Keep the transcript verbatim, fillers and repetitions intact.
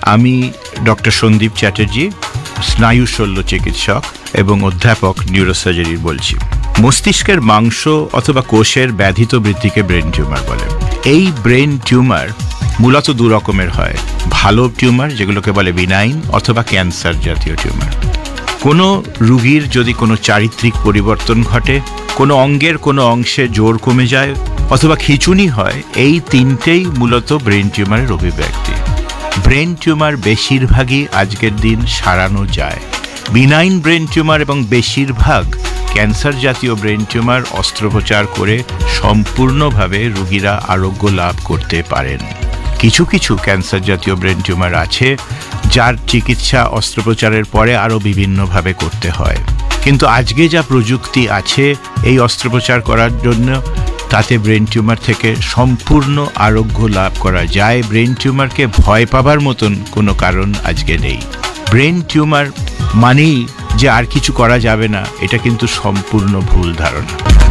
আমি ডক্টর সন্দীপ চ্যাটার্জি, স্নায়ু শল্য চিকিৎসক এবং অধ্যাপক নিউরোসার্জারির বলছি। মস্তিষ্কের মাংস অথবা কোষের ব্যাধিত বৃদ্ধিকে ব্রেন টিউমার বলে। এই ব্রেন টিউমার মূলত দু রকমের হয়, ভালো টিউমার যেগুলোকে বলে বিনাইন, অথবা ক্যান্সার জাতীয় টিউমার। কোনো রোগীর যদি কোনো চারিত্রিক পরিবর্তন ঘটে, কোনো অঙ্গের কোনো অংশে জোর কমে যায়, অথবা খিঁচুনি হয়, এই তিনটেই মূলত ব্রেন টিউমারের অভিব্যক্তি। ব্রেন টিউমার বেশিরভাগই আজকের দিন সারানো যায়। বিনাইন ব্রেন টিউমার এবং বেশিরভাগ ক্যান্সার জাতীয় ব্রেন টিউমার অস্ত্রোপচার করে সম্পূর্ণভাবে রোগীরা আরোগ্য লাভ করতে পারেন। কিছু কিছু ক্যান্সার জাতীয় ব্রেন টিউমার আছে যার চিকিৎসা অস্ত্রোপচারের পরে আরও বিভিন্নভাবে করতে হয়, কিন্তু আজকে যা প্রযুক্তি আছে এই অস্ত্রোপচার করার জন্য, তাতে ব্রেন টিউমার থেকে সম্পূর্ণ আরোগ্য লাভ করা যায়। ব্রেন টিউমারকে ভয় পাবার মতন কোনো কারণ আজকে নেই। ব্রেন টিউমার মানেই যে আর কিছু করা যাবে না, এটা কিন্তু সম্পূর্ণ ভুল ধারণা।